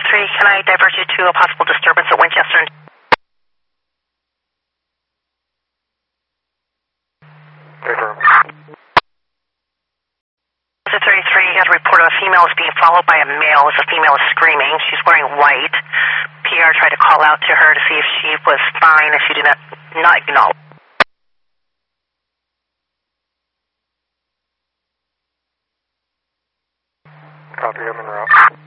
can I divert you to a possible disturbance at Winchester? At 33, had a report of a female is being followed by a male as the female is screaming. She's wearing white. PR tried to call out to her to see if she was fine, if she did not acknowledge. Copy, I'm en route.